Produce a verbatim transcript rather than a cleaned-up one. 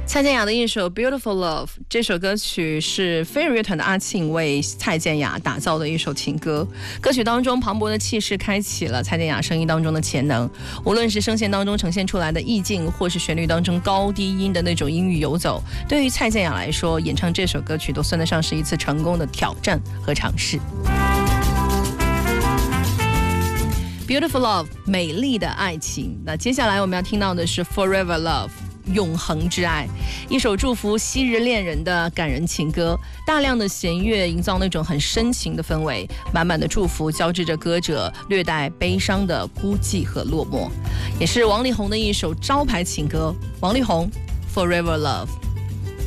蔡健雅的一首《Beautiful Love》，这首歌曲是飞儿乐团的阿庆为蔡健雅打造的一首情歌。歌曲当中磅礴的气势开启了蔡健雅声音当中的潜能，无论是声线当中呈现出来的意境，或是旋律当中高低音的那种音域游走，对于蔡健雅来说，演唱这首歌曲都算得上是一次成功的挑战和尝试。Beautiful Love， 美丽的爱情。那接下来我们要听到的是 Forever Love， 永恒之爱，一首祝福昔日恋人的感人情歌。大量的弦乐营造那种很深情的氛围，满满的祝福交织着歌者略带悲伤的孤寂和落寞，也是王力宏的一首招牌情歌。王力宏 Forever Love。